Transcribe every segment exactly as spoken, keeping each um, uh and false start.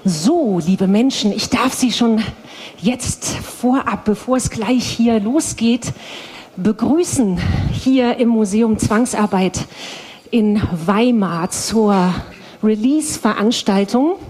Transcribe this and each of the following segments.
So, liebe Menschen, ich darf Sie schon jetzt vorab, bevor es gleich hier losgeht, begrüßen hier im Museum Zwangsarbeit in Weimar zur Release-Veranstaltung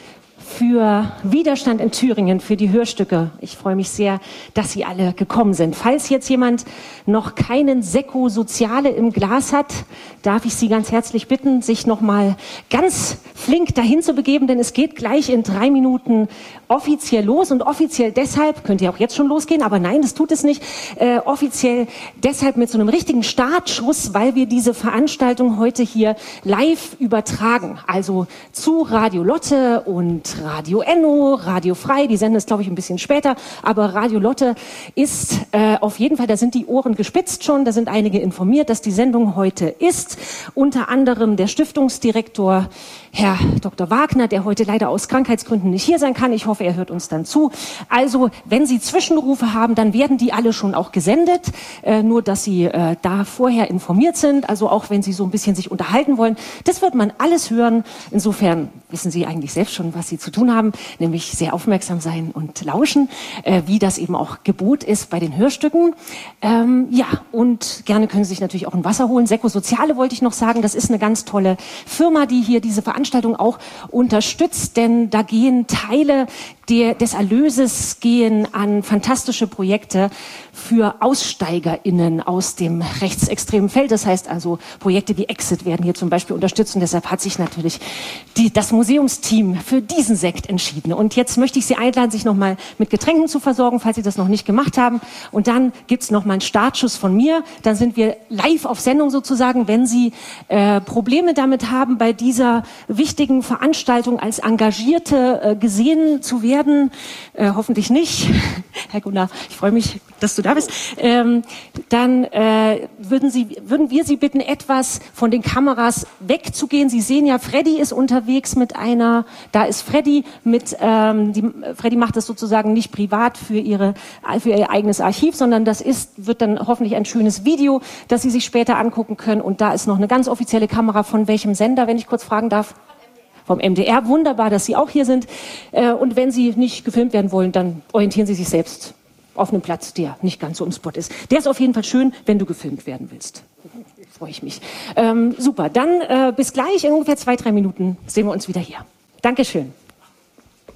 für Widerstand in Thüringen, für die Hörstücke. Ich freue mich sehr, dass Sie alle gekommen sind. Falls jetzt jemand noch keinen Sekko Soziale im Glas hat, darf ich Sie ganz herzlich bitten, sich noch mal ganz flink dahin zu begeben, denn es geht gleich in drei Minuten offiziell los. Und offiziell deshalb, könnt ihr auch jetzt schon losgehen, aber nein, das tut es nicht, äh, offiziell deshalb mit so einem richtigen Startschuss, weil wir diese Veranstaltung heute hier live übertragen. Also zu Radio Lotte und Radio Enno, Radio Frei, die senden es, glaube ich, ein bisschen später, aber Radio Lotte ist äh, auf jeden Fall, da sind die Ohren gespitzt schon, da sind einige informiert, dass die Sendung heute ist. Unter anderem der Stiftungsdirektor, Herr Doktor Wagner, der heute leider aus Krankheitsgründen nicht hier sein kann. Ich hoffe, er hört uns dann zu. Also, wenn Sie Zwischenrufe haben, dann werden die alle schon auch gesendet, äh, nur dass Sie äh, da vorher informiert sind, also auch wenn Sie so ein bisschen sich unterhalten wollen. Das wird man alles hören. Insofern wissen Sie eigentlich selbst schon, was Sie zu tun haben, nämlich sehr aufmerksam sein und lauschen, äh, wie das eben auch Gebot ist bei den Hörstücken. Ähm, ja, und gerne können Sie sich natürlich auch ein Wasser holen. Sekko Soziale wollte ich noch sagen, das ist eine ganz tolle Firma, die hier diese Veranstaltung auch unterstützt, denn da gehen Teile der, des Erlöses gehen an fantastische Projekte für AussteigerInnen aus dem rechtsextremen Feld. Das heißt also, Projekte wie Exit werden hier zum Beispiel unterstützt. Und deshalb hat sich natürlich die, das Museumsteam für diesen Sekt entschieden. Und jetzt möchte ich Sie einladen, sich nochmal mit Getränken zu versorgen, falls Sie das noch nicht gemacht haben. Und dann gibt's noch mal einen Startschuss von mir. Dann sind wir live auf Sendung sozusagen. Wenn Sie äh, Probleme damit haben, bei dieser wichtigen Veranstaltung als Engagierte äh, gesehen zu werden, äh, hoffentlich nicht, Herr Gunnar, ich freue mich, dass du da bist, ähm, dann äh, würden, Sie, würden wir Sie bitten, etwas von den Kameras wegzugehen. Sie sehen ja, Freddy ist unterwegs mit einer, da ist Freddy mit, ähm, die, Freddy macht das sozusagen nicht privat für, ihre, für ihr eigenes Archiv, sondern das ist, wird dann hoffentlich ein schönes Video, das Sie sich später angucken können. Und da ist noch eine ganz offizielle Kamera von welchem Sender, wenn ich kurz fragen darf? Vom M D R. Wunderbar, dass Sie auch hier sind. Und wenn Sie nicht gefilmt werden wollen, dann orientieren Sie sich selbst auf einem Platz, der nicht ganz so im Spot ist. Der ist auf jeden Fall schön, wenn du gefilmt werden willst. Freue ich mich. Ähm, super, dann äh, bis gleich. In ungefähr zwei, drei Minuten sehen wir uns wieder hier. Dankeschön.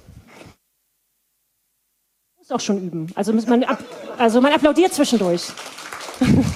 Muss auch schon üben. Also, muss man, ab, also man applaudiert zwischendurch.